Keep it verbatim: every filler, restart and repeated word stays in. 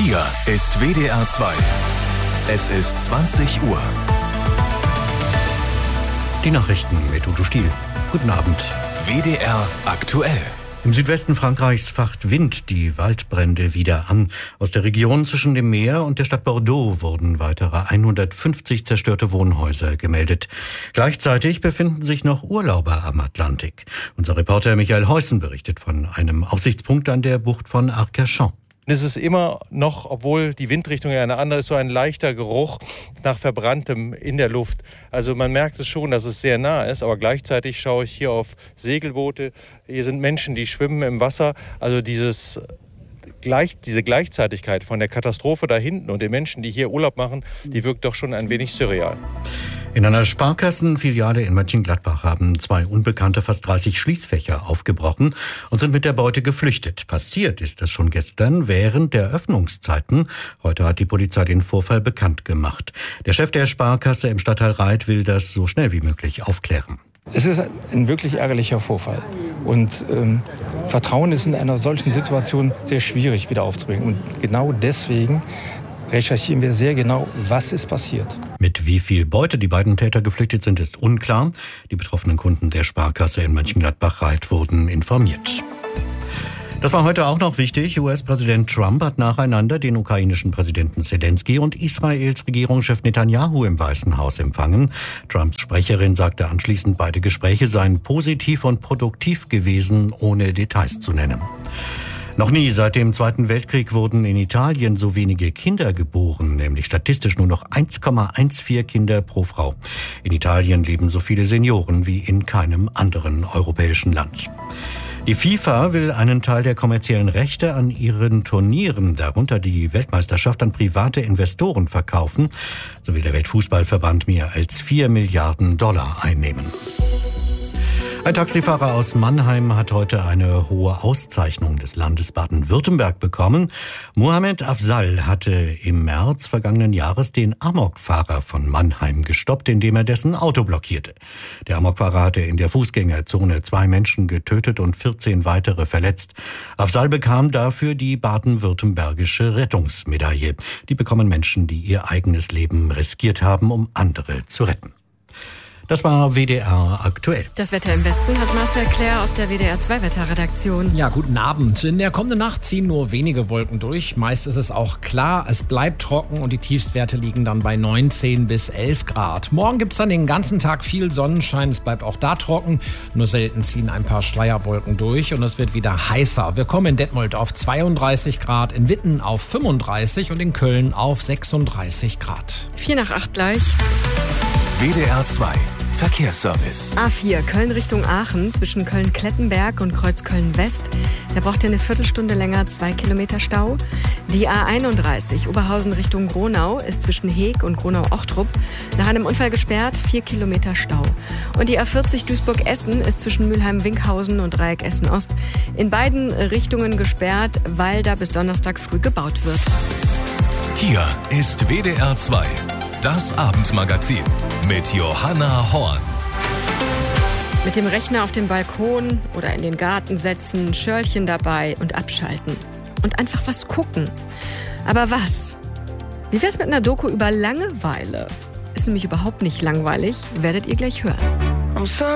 Hier ist W D R zwei. Es ist zwanzig Uhr. Die Nachrichten mit Udo Stiel. Guten Abend. W D R aktuell. Im Südwesten Frankreichs facht Wind die Waldbrände wieder an. Aus der Region zwischen dem Meer und der Stadt Bordeaux wurden weitere hundertfünfzig zerstörte Wohnhäuser gemeldet. Gleichzeitig befinden sich noch Urlauber am Atlantik. Unser Reporter Michael Heusen berichtet von einem Aussichtspunkt an der Bucht von Arcachon. Es ist immer noch, obwohl die Windrichtung ja eine andere ist, so ein leichter Geruch nach Verbranntem in der Luft. Also man merkt es schon, dass es sehr nah ist, aber gleichzeitig schaue ich hier auf Segelboote. Hier sind Menschen, die schwimmen im Wasser. Also dieses Gleich, diese Gleichzeitigkeit von der Katastrophe da hinten und den Menschen, die hier Urlaub machen, die wirkt doch schon ein wenig surreal. In einer Sparkassenfiliale in Mönchengladbach haben zwei Unbekannte fast dreißig Schließfächer aufgebrochen und sind mit der Beute geflüchtet. Passiert ist das schon gestern während der Öffnungszeiten. Heute hat die Polizei den Vorfall bekannt gemacht. Der Chef der Sparkasse im Stadtteil Reit will das so schnell wie möglich aufklären. Es ist ein wirklich ärgerlicher Vorfall. Und ähm, Vertrauen ist in einer solchen Situation sehr schwierig wieder aufzubringen. Und genau deswegen recherchieren wir sehr genau, was ist passiert. Mit wie viel Beute die beiden Täter geflüchtet sind, ist unklar. Die betroffenen Kunden der Sparkasse in Mönchengladbach-Reit wurden informiert. Das war heute auch noch wichtig. U S-Präsident Trump hat nacheinander den ukrainischen Präsidenten Zelensky und Israels Regierungschef Netanyahu im Weißen Haus empfangen. Trumps Sprecherin sagte anschließend, beide Gespräche seien positiv und produktiv gewesen, ohne Details zu nennen. Noch nie seit dem Zweiten Weltkrieg wurden in Italien so wenige Kinder geboren, nämlich statistisch nur noch eins Komma vierzehn Kinder pro Frau. In Italien leben so viele Senioren wie in keinem anderen europäischen Land. Die FIFA will einen Teil der kommerziellen Rechte an ihren Turnieren, darunter die Weltmeisterschaft, an private Investoren verkaufen. So will der Weltfußballverband mehr als vier Milliarden Dollar einnehmen. Ein Taxifahrer aus Mannheim hat heute eine hohe Auszeichnung des Landes Baden-Württemberg bekommen. Mohamed Afzal hatte im März vergangenen Jahres den Amokfahrer von Mannheim gestoppt, indem er dessen Auto blockierte. Der Amokfahrer hatte in der Fußgängerzone zwei Menschen getötet und vierzehn weitere verletzt. Afzal bekam dafür die baden-württembergische Rettungsmedaille. Die bekommen Menschen, die ihr eigenes Leben riskiert haben, um andere zu retten. Das war W D R aktuell. Das Wetter im Westen hat Marcel Claire aus der W D R zwei Wetterredaktion. Ja, guten Abend. In der kommenden Nacht ziehen nur wenige Wolken durch. Meist ist es auch klar, es bleibt trocken und die Tiefstwerte liegen dann bei neunzehn bis elf Grad. Morgen gibt es dann den ganzen Tag viel Sonnenschein. Es bleibt auch da trocken. Nur selten ziehen ein paar Schleierwolken durch und es wird wieder heißer. Wir kommen in Detmold auf zweiunddreißig Grad, in Witten auf fünfunddreißig und in Köln auf sechsunddreißig Grad. Vier nach acht gleich. W D R zwei. Verkehrsservice. A vier, Köln Richtung Aachen, zwischen Köln-Klettenberg und Kreuzköln-West. Da braucht ihr eine Viertelstunde länger, zwei Kilometer Stau. Die A einunddreißig, Oberhausen Richtung Gronau, ist zwischen Heeg und Gronau-Ochtrup nach einem Unfall gesperrt, vier Kilometer Stau. Und die A vierzig Duisburg-Essen ist zwischen Mülheim-Winkhausen und Dreieck Essen-Ost in beiden Richtungen gesperrt, weil da bis Donnerstag früh gebaut wird. Hier ist W D R zwei. Das Abendmagazin mit Johanna Horn. Mit dem Rechner auf dem Balkon oder in den Garten setzen, Schörlchen dabei und abschalten. Und einfach was gucken. Aber was? Wie wär's mit einer Doku über Langeweile? Ist nämlich überhaupt nicht langweilig, werdet ihr gleich hören.